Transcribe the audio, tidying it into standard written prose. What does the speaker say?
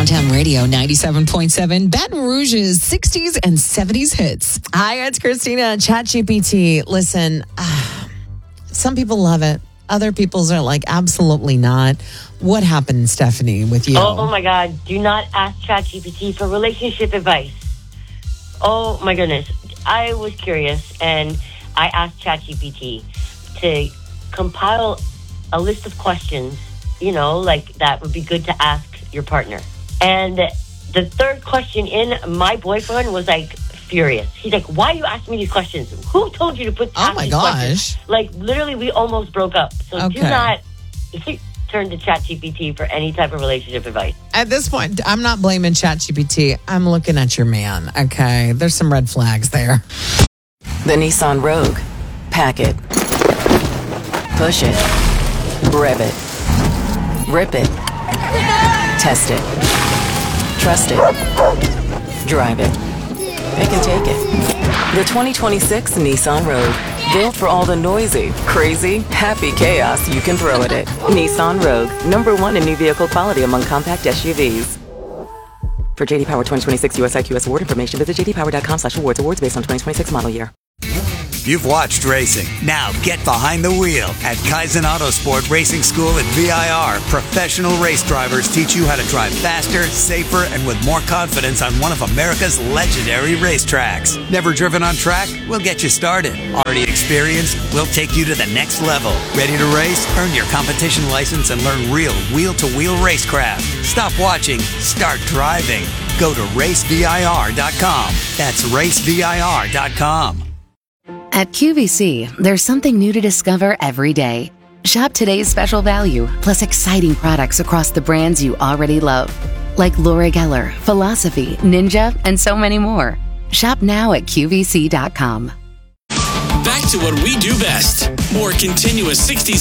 Downtown Radio 97.7, Baton Rouge's 60s and 70s hits. Hi, it's Christina. ChatGPT. Listen, some people love it. Other people's are like, absolutely not. What happened, Stephanie, with you? Oh my God. Do not ask ChatGPT for relationship advice. Oh my goodness. I was curious and I asked ChatGPT to compile a list of questions, like that would be good to ask your partner. And the third question in, my boyfriend was like furious. He's like, why are you asking me these questions? Who told you to put Oh my these gosh. questions? Like literally we almost broke up. So Okay. do not turn to ChatGPT for any type of relationship advice. At this point, I'm not blaming ChatGPT. I'm looking at your man, okay? There's some red flags there. The Nissan Rogue. Pack it. Push it. Rev it. Rip it. Test it. Trust it. Drive it. Pick and take it. The 2026 Nissan Rogue. Built for all the noisy, crazy, happy chaos you can throw at it. Nissan Rogue. #1 in new vehicle quality among compact SUVs. For JD Power 2026 US IQ award information, visit jdpower.com/awards. Awards based on 2026 model year. You've watched racing. Now get behind the wheel at Kaizen Autosport Racing School at VIR. Professional race drivers teach you how to drive faster, safer, and with more confidence on one of America's legendary racetracks. Never driven on track? We'll get you started. Already experienced? We'll take you to the next level. Ready to race? Earn your competition license and learn real wheel-to-wheel racecraft. Stop watching. Start driving. Go to racevir.com. That's racevir.com. At QVC, there's something new to discover every day. Shop today's special value, plus exciting products across the brands you already love, like Laura Geller, Philosophy, Ninja, and so many more. Shop now at QVC.com. Back to what we do best. More continuous 60s